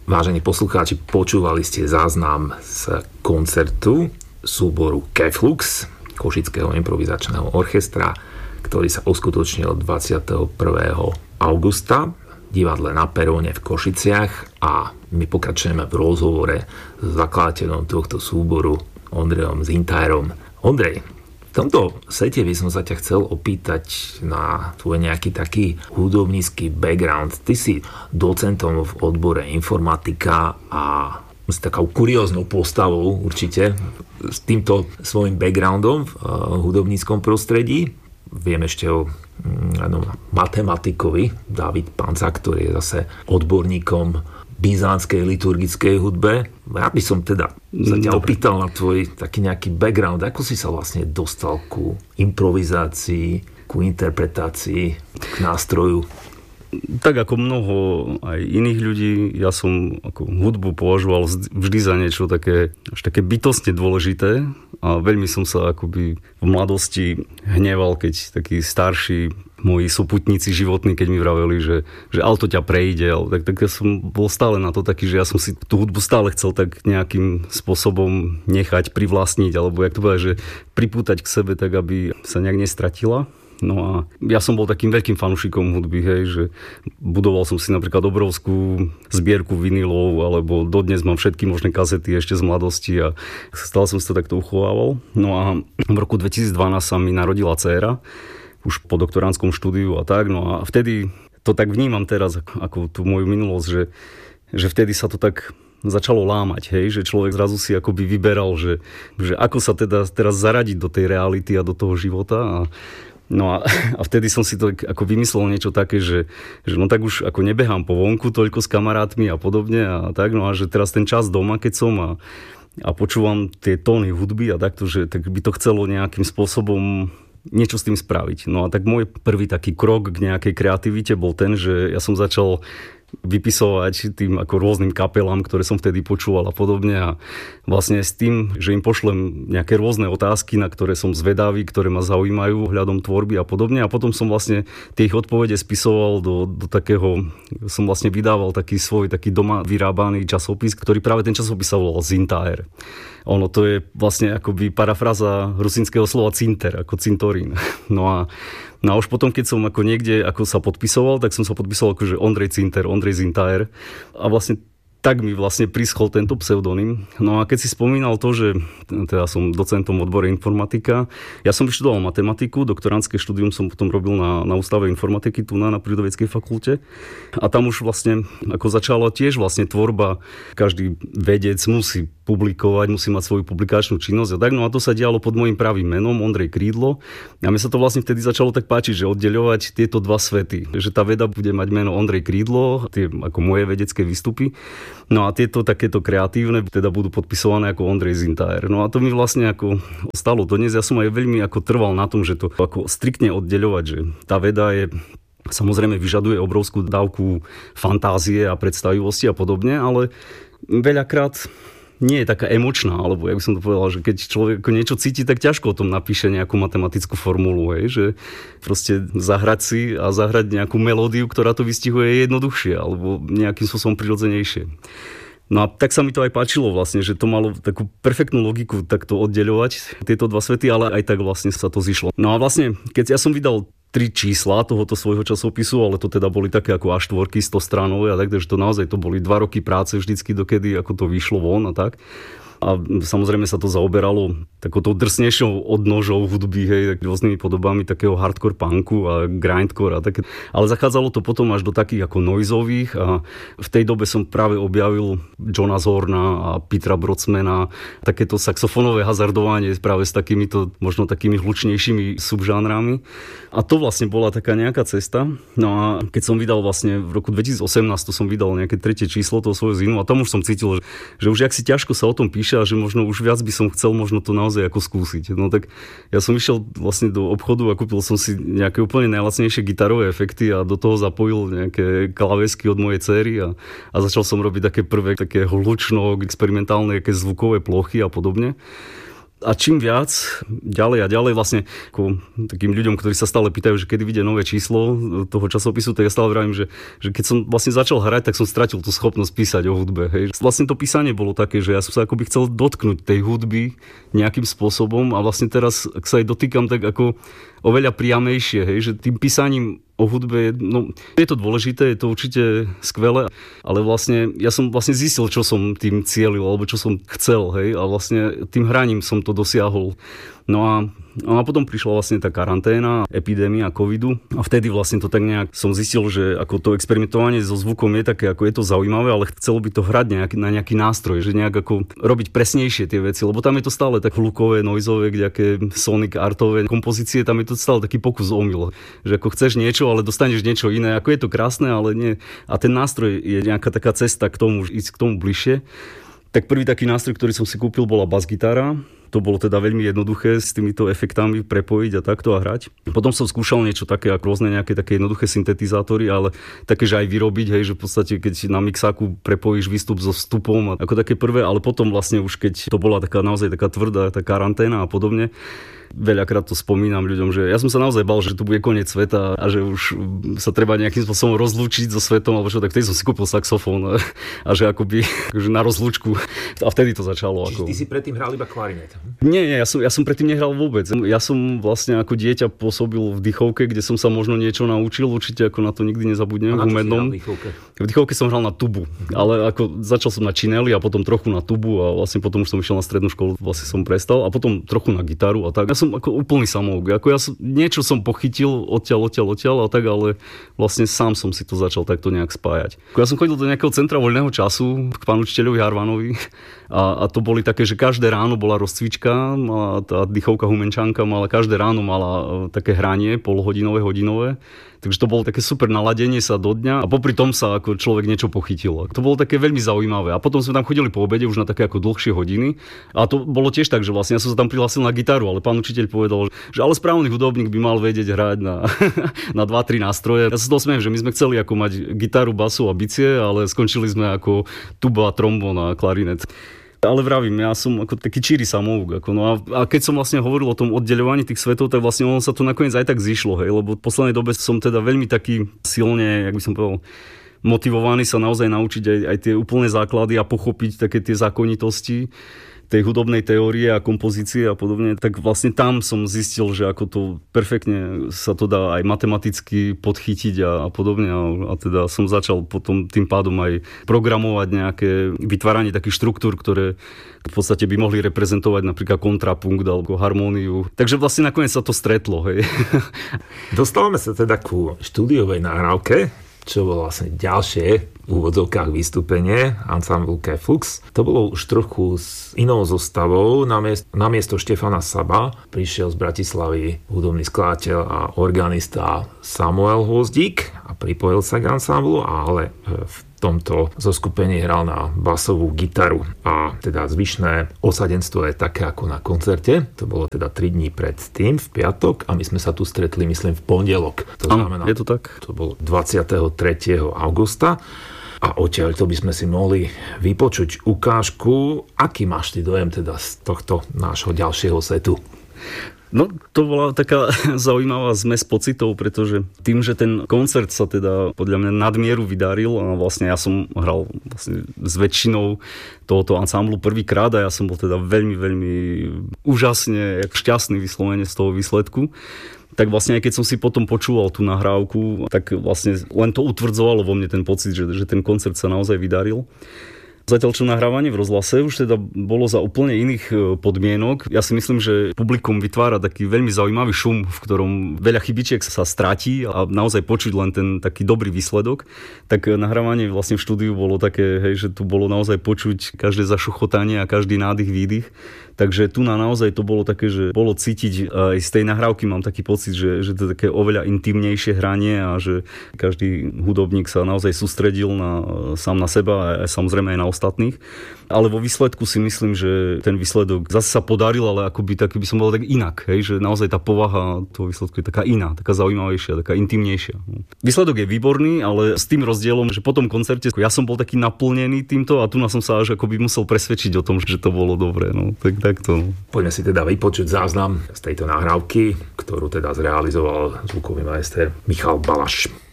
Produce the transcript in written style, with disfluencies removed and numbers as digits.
Vážení poslucháči, počúvali ste záznam z koncertu súboru Keflux, Košického improvizačného orchestra, ktorý sa uskutočnil 21. augusta v divadle Na Peróne v Košiciach, a my pokračujeme v rozhovore s zakladateľom tohto súboru Ondrejom Zintajerom. Ondrej, v tomto sete by som sa ťa chcel opýtať na tvoj nejaký taký hudobnícky background. Ty si docentom v odbore informatika a s takou kurióznou postavou určite, s týmto svojím backgroundom v hudobníckom prostredí. Viem ešte o matematikovi David Panca, ktorý je zase odborníkom byzantskej liturgickej hudbe. Ja by som teda sa ťa opýtal na tvoj taký nejaký background. Ako si sa vlastne dostal ku improvizácii, ku interpretácii, k nástroju? Tak ako mnoho aj iných ľudí, ja som ako hudbu považoval vždy za niečo také, až také bytostne dôležité, a veľmi som sa akoby v mladosti hneval, keď takí starší moji súputníci životní, keď mi vraveli, že ale to ťa prejde, tak ja som bol stále na to taký, že ja som si tú hudbu stále chcel tak nejakým spôsobom nechať privlastniť, alebo jak to povedať, že pripútať k sebe tak, aby sa nejak nestratila. No a ja som bol takým veľkým fanúšikom hudby, hej, že budoval som si napríklad obrovskú zbierku vinilov, alebo dodnes mám všetky možné kazety ešte z mladosti a stále som si to takto uchovával. No a v roku 2012 sa mi narodila dcéra, už po doktorandskom štúdiu a tak, no a vtedy to tak vnímam teraz ako tú moju minulosť, že vtedy sa to tak začalo lámať, hej, že človek zrazu si akoby vyberal, že ako sa teda teraz zaradiť do tej reality a do toho života. No a vtedy som si to ako vymyslel niečo také, že no tak už ako nebehám po vonku toľko s kamarátmi a podobne a tak, no a že teraz ten čas doma, keď som a počúvam tie tóny hudby a takto, že tak by to chcelo nejakým spôsobom niečo s tým spraviť. No a tak môj prvý taký krok k nejakej kreativite bol ten, že ja som začal vypisovať tým ako rôznym kapelám, ktoré som vtedy počúval a podobne, a vlastne s tým, že im pošlem nejaké rôzne otázky, na ktoré som zvedavý, ktoré ma zaujímajú hľadom tvorby a podobne, a potom som vlastne tie ich odpovede spisoval do takého, som vlastne vydával taký svoj taký doma vyrábaný časopis, ktorý práve ten časopis sa volal Zintajer. Ono to je vlastne akoby parafráza rusinského slova cinter, ako cintorín. No a už potom, keď som ako niekde ako sa podpisoval, tak som sa podpisoval ako že Ondrej Cinter, Ondrej Zintajer. A vlastne tak mi vlastne prischol tento pseudonym. No a keď si spomínal to, že teda som docentom v odbore informatika, ja som vyštudoval matematiku, doktorantské štúdium som potom robil na Ústave informatiky tu na Prírodovedeckej fakulte. A tam už vlastne ako začala tiež vlastne tvorba. Každý vedec musí publikovať, musí mať svoju publikačnú činnosť a tak. No a to sa dialo pod môjim pravým menom, Ondrej Krídlo. A mne sa to vlastne vtedy začalo tak páčiť, že oddeľovať tieto dva svety. Že tá veda bude mať meno Ondrej Krídlo, tie ako moje vedecké výstupy. No a tieto takéto kreatívne teda budú podpisované ako Ondrej Zintajer. No a to mi vlastne ako stalo dnes. Ja som aj veľmi ako trval na tom, že to ako striktne oddeľovať, že tá veda je samozrejme vyžaduje obrovskú dávku fantázie a predstavivosti a podobne, ale veľakrát nie je taká emočná, alebo ja by som to povedal, že keď človek niečo cíti, tak ťažko o tom napíše nejakú matematickú formulu, hej, že proste zahrať si a zahrať nejakú melódiu, ktorá to vystihuje, je jednoduchšie, alebo nejakým spôsobom prirodzenejšie. No a tak sa mi to aj páčilo vlastne, že to malo takú perfektnú logiku takto oddeľovať tieto dva svety, ale aj tak vlastne sa to zišlo. No a vlastne, keď ja som vydal 3 čísla tohoto svojho časopisu, ale to teda boli také ako A4 100 stránové a tak, takže to naozaj to boli 2 roky práce vždycky dokedy, ako to vyšlo von a tak. A samozrejme sa to zaoberalo takouto drsnejšou odnožou hudby, hej, rôznymi podobami takého hardcore punku a grindcore a také. Ale zachádzalo to potom až do takých ako noizových a v tej dobe som práve objavil Johna Zorna a Petera Brodsmana, takéto saxofónové hazardovanie práve s takýmito, možno takými hlučnejšími subžánrami. A to vlastne bola taká nejaká cesta. No a keď som vydal vlastne v roku 2018, to som vydal nejaké 3. číslo toho svojho zinu a tam už som cítil, že už jak si ťažko sa o tom píše a že možno už viac by som chcel možno to naozaj ako skúsiť. No tak ja som išiel vlastne do obchodu a kúpil som si nejaké úplne najlacnejšie gitarové efekty a do toho zapojil nejaké klávesky od mojej dcery a začal som robiť také prvé také hlučno experimentálne nejaké zvukové plochy a podobne. A čím viac, ďalej a ďalej vlastne ako takým ľuďom, ktorí sa stále pýtajú, že kedy vyjde nové číslo toho časopisu, tak ja stále vravím, že keď som vlastne začal hrať, tak som stratil tú schopnosť písať o hudbe. Hej. Vlastne to písanie bolo také, že ja som sa akoby chcel dotknúť tej hudby nejakým spôsobom a vlastne teraz, ak sa aj dotýkam, tak ako oveľa priamejšie, hej, že tým písaním o hudbe, no, je to dôležité, je to určite skvelé, ale vlastne ja som vlastne zistil, čo som tým cielil, alebo čo som chcel, hej, a vlastne tým hraním som to dosiahol. No a potom prišla vlastne tá karanténa, epidémia covidu a vtedy vlastne to tak nejak som zistil, že ako to experimentovanie so zvukom je také, ako je to zaujímavé, ale chcelo by to hrať na nejaký nástroj, že nejak ako robiť presnejšie tie veci, lebo tam je to stále tak hlukové, noizové, kdejaké sonic artové kompozície, tam je to stále taký pokus omyl, že ako chceš niečo, ale dostaneš niečo iné, ako je to krásne, ale nie. A ten nástroj je nejaká taká cesta k tomu, ísť k tomu bližšie. Tak prvý taký nástroj, ktorý som si kúpil, bola basgitara. To bolo teda veľmi jednoduché s týmito efektami prepojiť a takto a hrať. Potom som skúšal niečo také, ako rôzne nejaké také jednoduché syntetizátory, ale také, že aj vyrobiť, hej, že v podstate keď na mixáku prepojíš výstup so vstupom, ako také prvé, ale potom vlastne už keď to bola taká naozaj taká tvrdá tá karanténa a podobne, veľakrát to spomínam ľuďom, že ja som sa naozaj bal, že tu bude koniec sveta a že už sa treba nejakým spôsobom rozlúčiť so svetom, alebo čo, tak vtedy som si kúpil saxofón a že akoby že na rozlúčku a vtedy to začalo. Čiže ty si predtým hral iba klarinet? Nie, ja som predtým nehral vôbec. Ja som vlastne ako dieťa pôsobil v dychovke, kde som sa možno niečo naučil, určite ako na to nikdy nezabudnem. A na čo si hral v dychovke? V dychovke som hral na tubu, ale ako začal som na čineli a potom trochu na tubu a vlastne potom už som išiel na strednú školu, vlastne som prestal a potom trochu na gitaru a tak. Ja som ako úplný samouk. Ako niečo som pochytil odtiaľ a tak, ale vlastne sám som si to začal takto nejak spájať. Ja som chodil do nejakého centra voľného času k pánu učiteľovi Harvanovi a to boli také, že každé ráno bola rozcvička, tá dychovka Humenčanka mala každé ráno mala také hranie polhodinové, hodinové. Takže to bolo také super naladenie sa do dňa a popri tom sa ako človek niečo pochytil. To bolo také veľmi zaujímavé. A potom sme tam chodili po obede už na také ako dlhšie hodiny. A to bolo tiež tak, že vlastne ja som sa tam prihlásil na gitaru, ale pán učiteľ povedal, že ale správny hudobník by mal vedieť hrať na 2-3 nástroje. Ja sa to smiem, že my sme chceli ako mať gitaru, basu a bicie, ale skončili sme ako tuba, trombón a klarinet. Ale vravím, ja som ako taký číri samouk. No a keď som vlastne hovoril o tom oddeľovaní tých svetov, tak vlastne ono sa to nakoniec aj tak zišlo, hej, lebo v poslednej dobe som teda veľmi taký silne, jak by som povedal, motivovaný sa naozaj naučiť aj tie úplné základy a pochopiť také tie zákonitosti tej hudobnej teórie a kompozície a podobne, tak vlastne tam som zistil, že ako to perfektne sa to dá aj matematicky podchytiť a podobne a teda som začal potom tým pádom aj programovať nejaké vytváranie takých štruktúr, ktoré v podstate by mohli reprezentovať napríklad kontrapunkt alebo harmóniu. Takže vlastne nakoniec sa to stretlo, hej. Dostávame sa teda ku štúdiovej nahrávke, čo bolo vlastne ďalšie v úvodzovkách vystúpenie Ensemble K-Flux. To bolo už trochu s inou zostavou. Namiesto Štefana Saba prišiel z Bratislavy hudobný skladateľ a organista Samuel Hvozdík a pripojil sa k ansamblu, ale v tomto zoskupení hral na basovú gitaru a teda zvyšné osadenstvo je také ako na koncerte. To bolo teda 3 dní pred tým v piatok a my sme sa tu stretli, myslím, v pondelok. To znamená, je to tak? To bolo 23. augusta. A odtiaľ to by sme si mohli vypočuť ukážku. Aký máš ty dojem teda z tohto nášho ďalšieho setu? No, to bola taká zaujímavá zmes pocitov, pretože tým, že ten koncert sa teda podľa mňa nadmieru vydaril a vlastne ja som hral vlastne s väčšinou tohoto ansamblu prvýkrát a ja som bol teda veľmi, veľmi úžasne šťastný vyslovene z toho výsledku. Tak vlastne aj keď som si potom počúval tú nahrávku, tak vlastne len to utvrdzovalo vo mne ten pocit, že ten koncert sa naozaj vydaril. Zatiaľ čo nahrávanie v rozhlase už teda bolo za úplne iných podmienok. Ja si myslím, že publikum vytvára taký veľmi zaujímavý šum, v ktorom veľa chybičiek sa stratí a naozaj počuť len ten taký dobrý výsledok. Tak nahrávanie vlastne v štúdiu bolo také, hej, že tu bolo naozaj počuť každé zašuchotanie a každý nádych, výdych. Takže tu naozaj to bolo také, že bolo cítiť, aj z tej nahrávky mám taký pocit, že to je také oveľa intimnejšie hranie a že každý hudobník sa naozaj sústredil sám na seba a samozrejme aj na ostatných. Ale vo výsledku si myslím, že ten výsledok zase sa podaril, ale akoby taký by som bol tak inak, hej? Že naozaj tá povaha toho výsledku je taká iná, taká zaujímavejšia, taká intimnejšia. Výsledok je výborný, ale s tým rozdielom, že po tom koncerte ja som bol taký naplnený týmto a tu som sa až akoby musel presvedčiť o tom, že to bolo dobré. No, takto. Poďme si teda vypočuť záznam z tejto nahrávky, ktorú teda zrealizoval zvukový majster Michal Balaš.